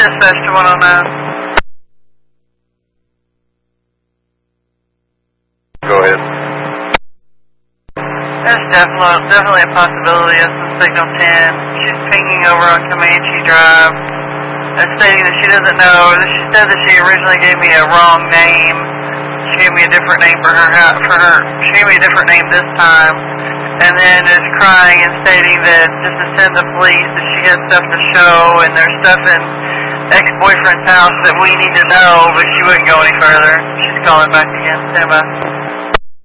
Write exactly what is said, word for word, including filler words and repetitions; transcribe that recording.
dispatch to one oh nine. Go ahead. There's definitely, definitely a possibility of some signal ten. She's pinging over on Comanche Drive and stating that she doesn't know. She said that she originally gave me a wrong name. She gave me a different name for her, for her. She gave me a different name this time. And then is crying and stating that just to send the police, that she has stuff to show, and there's stuff in ex-boyfriend's house that we need to know, but she wouldn't go any further. She's calling back again. Stand by.